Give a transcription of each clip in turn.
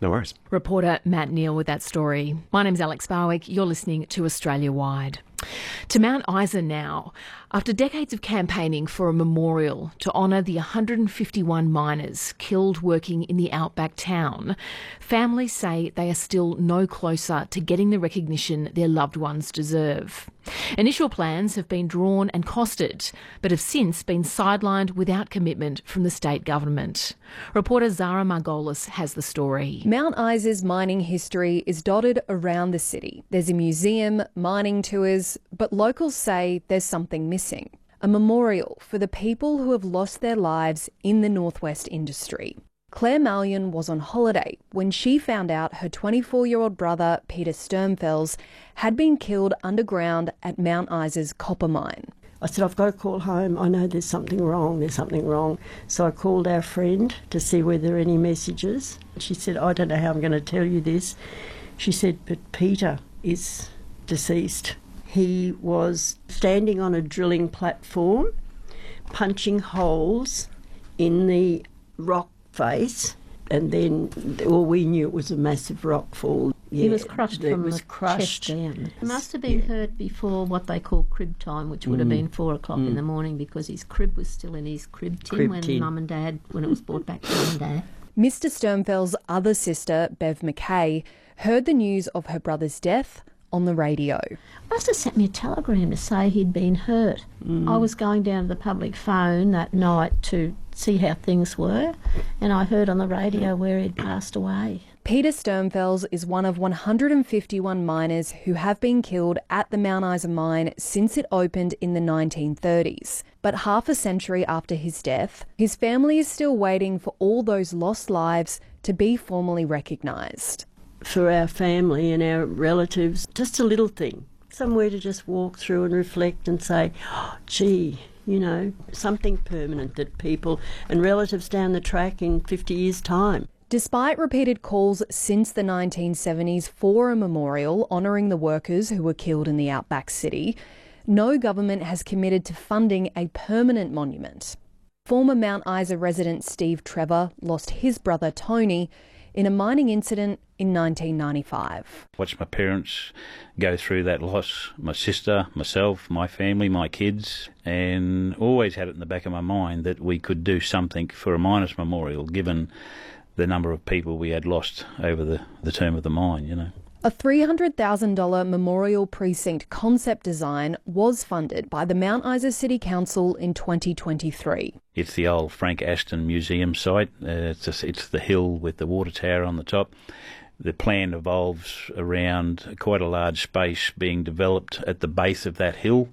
No worries. Reporter Matt Neal with that story. My name's Alex Barwick. You're listening to Australia Wide. To Mount Isa now. After decades of campaigning for a memorial to honour the 151 miners killed working in the outback town, families say they are still no closer to getting the recognition their loved ones deserve. Initial plans have been drawn and costed, but have since been sidelined without commitment from the state government. Reporter Zara Margolis has the story. Mount Isa's mining history is dotted around the city. There's a museum, mining tours, but locals say there's something missing. A memorial for the people who have lost their lives in the Northwest industry. Claire Malyon was on holiday when she found out her 24-year-old brother, Peter Sturmfels, had been killed underground at Mount Isa's copper mine. I said, I've got to call home. I know there's something wrong. So I called our friend to see whether there are any messages. She said, I don't know how I'm going to tell you this. She said, but Peter is deceased. He was standing on a drilling platform, punching holes in the rock face, and then we knew it was a massive rock fall. He was crushed from the chest down. He must have been hurt before what they call crib time, which would have been 4 o'clock in the morning, because his crib was still in his crib tin when it was brought back to Mum and Dad. Mr Sturmfels' other sister, Bev McKay, heard the news of her brother's death on the radio. Must have sent me a telegram to say he'd been hurt. I was going down to the public phone that night to see how things were, and I heard on the radio where he'd passed away. Peter Sturmfels is one of 151 miners who have been killed at the Mount Isa mine since it opened in the 1930s. But half a century after his death, his family is still waiting for all those lost lives to be formally recognised. For our family and our relatives, just a little thing, somewhere to just walk through and reflect and say, oh, gee, you know, something permanent that people and relatives down the track in 50 years' time. Despite repeated calls since the 1970s for a memorial honouring the workers who were killed in the outback city, no government has committed to funding a permanent monument. Former Mount Isa resident Steve Trevor lost his brother Tony in a mining incident in 1995. Watched my parents go through that loss, my sister, myself, my family, my kids, and always had it in the back of my mind that we could do something for a miners' memorial, given the number of people we had lost over the term of the mine, you know. A $300,000 memorial precinct concept design was funded by the Mount Isa City Council in 2023. It's the old Frank Aston Museum site. It's the hill with the water tower on the top. The plan evolves around quite a large space being developed at the base of that hill,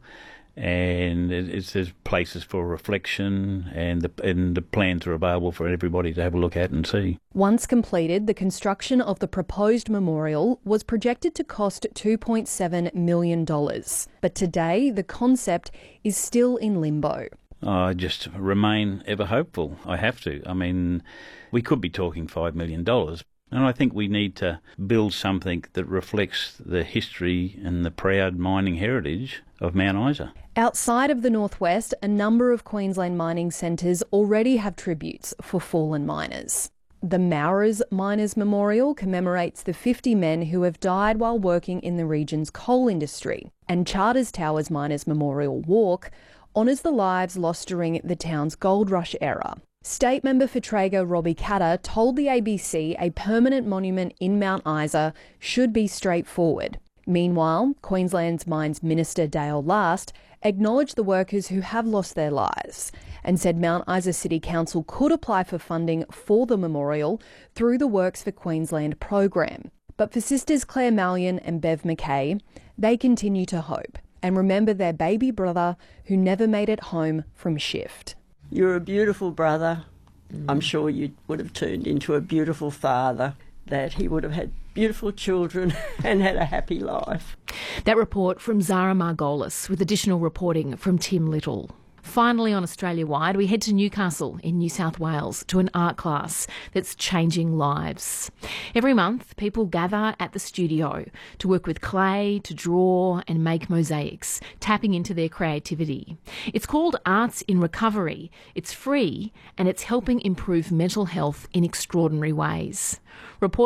and there's places for reflection, and the plans are available for everybody to have a look at and see. Once completed, the construction of the proposed memorial was projected to cost $2.7 million. But today, the concept is still in limbo. I just remain ever hopeful. I have to. I mean, we could be talking $5 million. And I think we need to build something that reflects the history and the proud mining heritage of Mount Isa. Outside of the Northwest, a number of Queensland mining centres already have tributes for fallen miners. The Mowras Miners Memorial commemorates the 50 men who have died while working in the region's coal industry, and Charters Towers Miners Memorial Walk honours the lives lost during the town's gold rush era. State member for Traeger Robbie Katter told the ABC a permanent monument in Mount Isa should be straightforward. Meanwhile, Queensland's Mines Minister Dale Last acknowledged the workers who have lost their lives and said Mount Isa City Council could apply for funding for the memorial through the Works for Queensland program. But for sisters Claire Malyon and Bev McKay, they continue to hope and remember their baby brother who never made it home from shift. You're a beautiful brother. I'm sure you would have turned into a beautiful father, that he would have had beautiful children and had a happy life. That report from Zara Margolis with additional reporting from Tim Little. Finally, on Australia Wide, we head to Newcastle in New South Wales to an art class that's changing lives. Every month, people gather at the studio to work with clay, to draw and make mosaics, tapping into their creativity. It's called Arts in Recovery. It's free and it's helping improve mental health in extraordinary ways.